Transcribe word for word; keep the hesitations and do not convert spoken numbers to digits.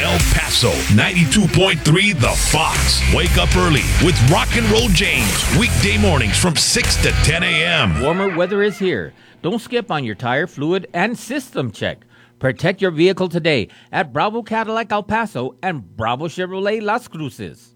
El Paso, ninety-two point three The Fox. Wake up early with Rock and Roll James. Weekday mornings from six to ten a.m. Warmer weather is here. Don't skip on your tire, fluid, and system check. Protect your vehicle today at Bravo Cadillac El Paso and Bravo Chevrolet Las Cruces.